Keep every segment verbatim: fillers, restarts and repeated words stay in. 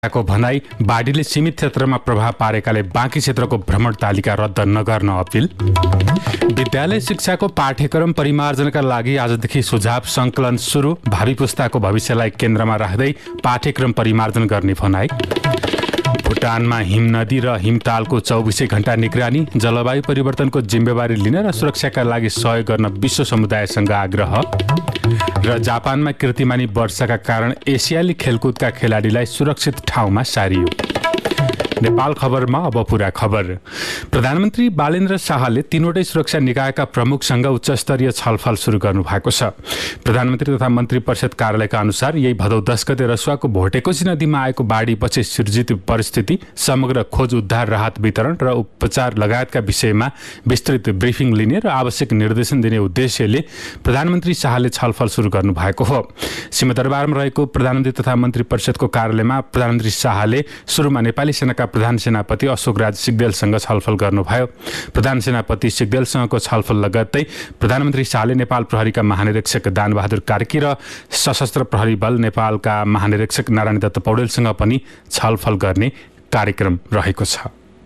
को भनाई बाढीले सीमित क्षेत्रमा प्रभाव पारेकाले बाँकी क्षेत्रको भ्रमण तालिका रद्द नगर्न अपिल। विद्यालय शिक्षाको पाठ्यक्रम परिमार्जनका लागि आजदेखि सुझाव सङ्कलन सुरु। भावी पुस्ताको भविष्यलाई केन्द्रमा राख्दै पाठ्यक्रम परिमार्जन गर्ने भनाई। भुटानमा हिमनदी र हिमतालको चौबिसै घण्टा निगरानी। जलवायु परिवर्तनको जिम्मेवारी लिन र सुरक्षाका लागि सहयोग गर्न विश्व समुदायसँग आग्रह। र जापानमा कीर्तिमानी वर्षाका कारण एसियाली खेलकुदका खेलाडीलाई सुरक्षित ठाउँमा सारियो। नेपाल खबरमा अब पूरा खबर। प्रधानमन्त्री बालेन्द्र शाहले तीनवटै सुरक्षा निकायका प्रमुखसँग उच्चस्तरीय छलफल सुरु गर्नु भएको छ। प्रधानमन्त्री तथा मन्त्री परिषद कार्यालयका अनुसार यही भदौ दस गते रसुवाको भोटेकोशी नदीमा आएको बाढीपछि सिर्जित परिस्थिति, समग्र खोज उद्धार राहत वितरण र उपचार लगायतका विषयमा विस्तृत ब्रिफिङ लिने र आवश्यक निर्देशन दिने उद्देश्यले प्रधानमन्त्री शाहले छलफल सुरु गर्नु भएको हो। सिंहदरबारमा रहेको प्रधानमन्त्री तथा मन्त्री परिषदको कार्यालयमा प्रधानमन्त्री शाहले सुरुमा नेपाली सेनाका प्रधान सेनापति अशोकराज सिग्देलसँग छलफल गर्नुभयो। प्रधान सेनापति सिग्देलसँगको छलफल लगत्तै प्रधानमन्त्री शाहले नेपाल प्रहरीका महानिरीक्षक दानबहादुर कार्की र सशस्त्र प्रहरी बल नेपालका महानिरीक्षक नारायण दत्त पौडेलसँग पनि छलफल गर्ने कार्यक्रम रहेको छ।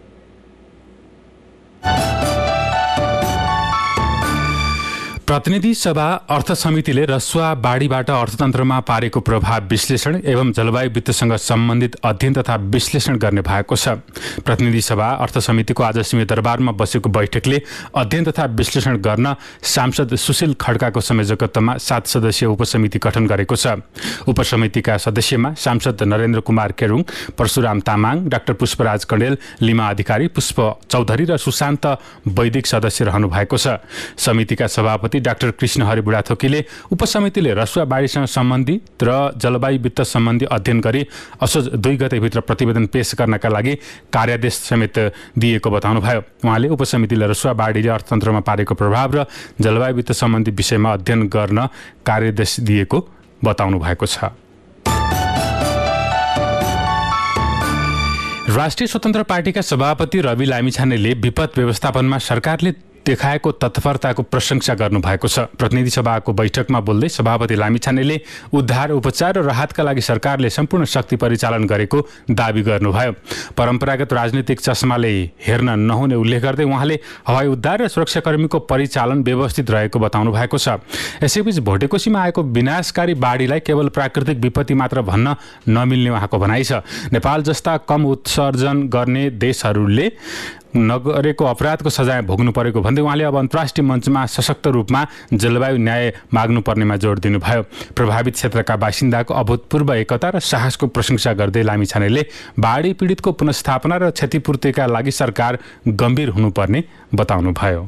प्रतिनिधि सभा अर्थ समितिले रसुवा बाढीबाट अर्थतन्त्रमा पारेको प्रभाव विश्लेषण एवं जलवायु वित्तसँग सम्बन्धित अध्ययन तथा विश्लेषण गर्ने भएको छ। प्रतिनिधि सभा अर्थ समितिको आज सिंहदरबारमा बसेको बैठकले अध्ययन तथा विश्लेषण गर्न सांसद सुशील खड्काको संयोजकत्वमा सात सदस्यीय उपसमिति गठन गरेको छ। उपसमितिका सदस्यमा सांसद नरेन्द्र कुमार केरुङ, परशुराम तामाङ, डाक्टर पुष्पराज कण्डेल, लिमा अधिकारी, पुष्प चौधरी र सुशान्त वैदिक सदस्य रहनु भएको छ। समितिका सभापति डाक्टर कृष्ण हरि बुढाथोकीले उपसमितिले रसुवा बाढीसँग सम्बन्धित र जलवायु वित्त सम्बन्धी अध्ययन गरी असोज दुई गतेभित्र प्रतिवेदन पेश गर्नका लागि कार्यादेश समेत दिएको बताउनुभयो। उहाँले उपसमितिले रसुवा बाढीले अर्थतन्त्रमा पारेको प्रभाव र जलवायु वित्त सम्बन्धी विषयमा अध्ययन गर्न कार्यादेश दिएको बताउनु भएको छ। राष्ट्रिय स्वतन्त्र पार्टीका सभापति रवि लामिछानेले विपद व्यवस्थापनमा सरकारले देखाएको तत्परताको प्रशंसा गर्नुभएको छ। प्रतिनिधि सभाको बैठकमा बोल्दै सभापति लामिछानेले उद्धार, उपचार र राहतका लागि सरकारले सम्पूर्ण शक्ति परिचालन गरेको दावी गर्नुभयो। परम्परागत राजनीतिक चस्माले हेर्न नहुने उल्लेख गर्दै उहाँले हवाई उद्धार र सुरक्षाकर्मीको परिचालन व्यवस्थित रहेको बताउनु भएको छ। यसैबीच भोटेकोशीमा आएको विनाशकारी बाढीलाई केवल प्राकृतिक विपत्ति मात्र भन्न नमिल्ने उहाँको भनाइ छ। नेपाल जस्ता कम उत्सर्जन गर्ने देशहरूले नगरेको अपराधको सजाय भोग्नु परेको भन्दै उहाँले अब अन्तर्राष्ट्रिय मञ्चमा सशक्त रूपमा जलवायु न्याय माग्नुपर्नेमा जोड दिनुभयो। प्रभावित क्षेत्रका बासिन्दाको अभूतपूर्व एकता र साहसको प्रशंसा गर्दै लामिछानेले बाढी पीडितको पुनर्स्थापना र क्षतिपूर्तिका लागि सरकार गम्भीर हुनुपर्ने बताउनुभयो।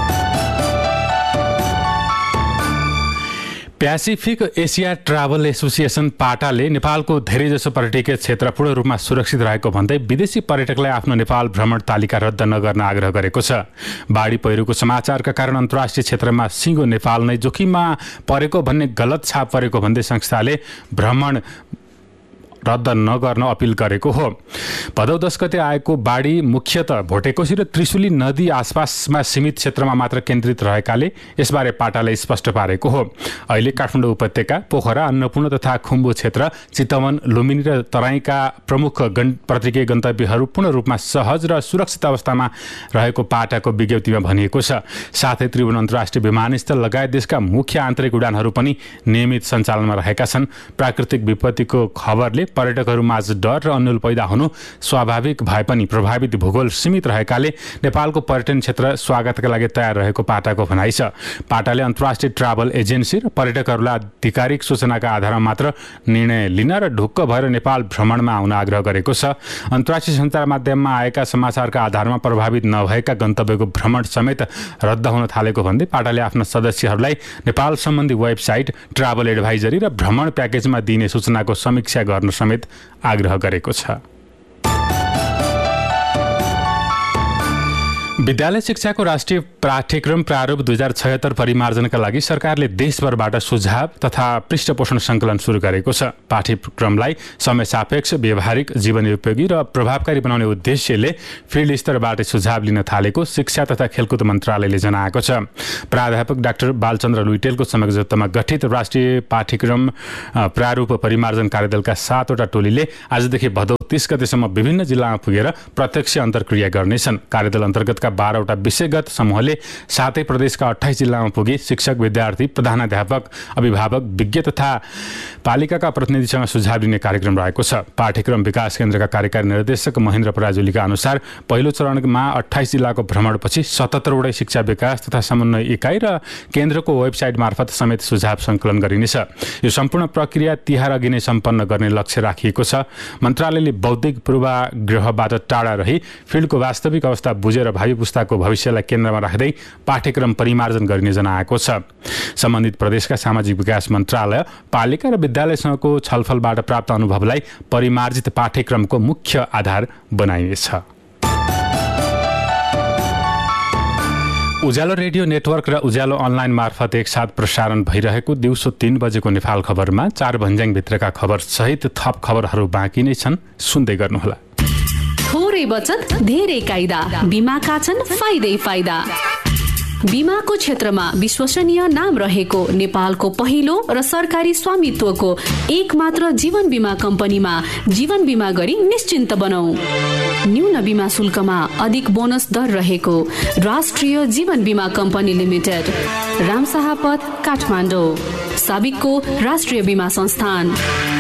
प्यासिफिक एसिया ट्राभल एसोसिएसन पाटाले नेपालको धेरैजसो पर्यटकीय क्षेत्र पूर्ण रूपमा सुरक्षित रहेको भन्दै विदेशी पर्यटकलाई आफ्नो नेपाल भ्रमण तालिका रद्द नगर्न आग्रह गरेको छ। बाढी पहिरोको समाचारका कारण अन्तर्राष्ट्रिय क्षेत्रमा सिङ्गो नेपाल नै जोखिममा परेको भन्ने गलत छाप परेको भन्दै संस्थाले भ्रमण रद्द नगर्न अपिल गरेको हो। भदौ दस गते आएको बाढी मुख्यतः भोटेकोशी र त्रिशुली नदी आसपासमा सीमित क्षेत्रमा मात्र केन्द्रित रहेकाले यसबारे पाटाले स्पष्ट पारेको हो। अहिले काठमाडौँ उपत्यका, पोखरा, अन्नपूर्ण तथा खुम्बु क्षेत्र, चितवन, लुम्बिनी र तराईका प्रमुख गण पर्यटकीय गन्तव्यहरू पूर्ण रूपमा सहज र सुरक्षित अवस्थामा रहेको पाटाको विज्ञप्तिमा भनिएको छ। साथै त्रिभुवन अन्तर्राष्ट्रिय विमानस्थल लगायत देशका मुख्य आन्तरिक उडानहरू पनि नियमित सञ्चालनमा रहेका छन्। प्राकृतिक विपत्तिको खबरले पर्यटकहरूमा डर र अन्यल पैदा हुनु स्वाभाविक भए पनि प्रभावित भूगोल सीमित रहेकाले नेपालको पर्यटन क्षेत्र स्वागतका लागि तयार रहेको पाटाको भनाइ छ। पाटाले अन्तर्राष्ट्रिय ट्राभल एजेन्सी र पर्यटकहरूलाई आधिकारिक सूचनाका आधारमा मात्र निर्णय लिन र ढुक्क भएर नेपाल भ्रमणमा आउन आग्रह गरेको छ। अन्तर्राष्ट्रिय सञ्चार माध्यममा आएका समाचारका आधारमा प्रभावित नभएका गन्तव्यको भ्रमण समेत रद्द हुन थालेको भन्दै पाटाले आफ्ना सदस्यहरूलाई नेपाल सम्बन्धी वेबसाइट, ट्राभल एडभाइजरी र भ्रमण प्याकेजमा दिइने सूचनाको समीक्षा गर्न समेत आग्रह गरेको छ। विद्यालय शिक्षाको राष्ट्रिय पाठ्यक्रम प्रारूप दुई हजार छयत्तर परिमार्जनका लागि सरकारले देशभरबाट सुझाव तथा पृष्ठपोषण सङ्कलन सुरु गरेको छ। पाठ्यक्रमलाई समय सापेक्ष, व्यवहारिक, जीवनोपयोगी र प्रभावकारी बनाउने उद्देश्यले फिल्ड स्तरबाट सुझाव लिन थालेको शिक्षा तथा खेलकुद मन्त्रालयले जनाएको छ। प्राध्यापक डाक्टर बालचन्द्र लुइटेलको संयोजकत्वमा गठित राष्ट्रिय पाठ्यक्रम प्रारूप परिमार्जन कार्यदलका सातवटा टोलीले आजदेखि भदौ तीस गतेसम्म विभिन्न जिल्लामा पुगेर प्रत्यक्ष अन्तर्क्रिया गर्नेछन्। कार्यदल अन्तर्गतका बाह्रवटा विषयगत समूहले सातै प्रदेशका अठाइस जिल्लामा पुगी शिक्षक, विद्यार्थी, प्रधानाध्यापक, अभिभावक, विज्ञ तथा पालिकाका प्रतिनिधिसँग सुझाव लिने कार्यक्रम रहेको छ। पाठ्यक्रम विकास केन्द्रका कार्यकारी निर्देशक महेन्द्र पराजुलीका अनुसार पहिलो चरणमा अठाइस जिल्लाको भ्रमणपछि सतहत्तरवटै शिक्षा विकास तथा समन्वय इकाइ र केन्द्रको वेबसाइट मार्फत समेत सुझाव सङ्कलन गरिनेछ। यो सम्पूर्ण प्रक्रिया तिहार अघि नै सम्पन्न गर्ने लक्ष्य राखिएको छ। मन्त्रालयले बौद्धिक पूर्वाग्रहबाट टाढा रही फिल्डको वास्तविक अवस्था बुझेर भावी पुस्ताको भविष्यलाई केन्द्रमा राख्दै पाठ्यक्रम परिमार्जन गरिने जनाएको छ। सम्बन्धित प्रदेशका सामाजिक विकास मन्त्रालय, पालिका र विद्यालयसँगको छलफलबाट प्राप्त अनुभवलाई परिमार्जित पाठ्यक्रमको मुख्य आधार बनाइनेछ। उज्यालो रेडियो नेटवर्क र उज्यालो अनलाइन मार्फत एकसाथ प्रसारण भइरहेको दिउँसो तीन बजेको नेपाल खबरमा चार भन्ज्याङभित्रका खबर सहित थप खबरहरू बाँकी नै छन्, सुन्दै गर्नुहोला। थोरै बचत धेरै कायदा, बीमाका छन् फाइदै फाइदा। बीमाको क्षेत्रमा विश्वसनीय नाम रहेको नेपालको पहिलो र सरकारी स्वामित्वको एक मात्र जीवन बीमा कम्पनीमा जीवन बीमा गरी निश्चिन्त बनाऊ। न्यून बीमा शुल्कमा अधिक बोनस दर रहेको राष्ट्रिय जीवन बीमा कम्पनी लिमिटेड, रामशाह पथ, काठमाडौँ, साबिकको राष्ट्रिय बीमा संस्थान।